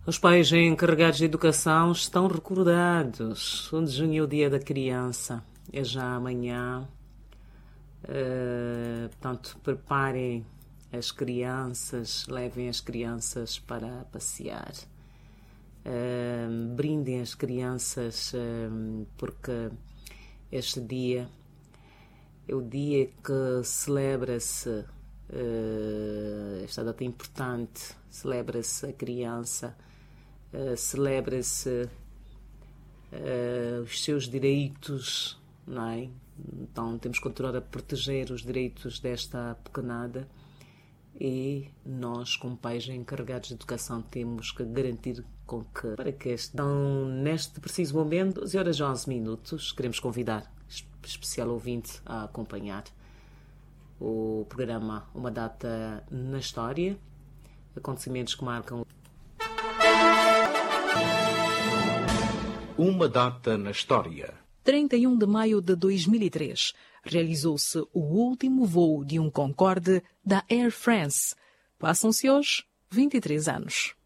Os pais encarregados de educação estão recordados. 1 de junho é o Dia da Criança. É já amanhã. Portanto, preparem as crianças, levem as crianças para passear. Brindem as crianças, porque este dia é o dia que celebra-se, esta data importante, celebra-se a criança, celebra-se os seus direitos, não é? Então temos que continuar a proteger os direitos desta pequenada e nós, como pais encarregados de educação, temos que garantir para que estão neste preciso momento, 12 horas e 11 minutos, queremos convidar especial ouvinte a acompanhar o programa Uma Data na História, acontecimentos que marcam Uma Data na História. 31 de maio de 2003, realizou-se o último voo de um Concorde da Air France. Passam-se hoje 23 anos.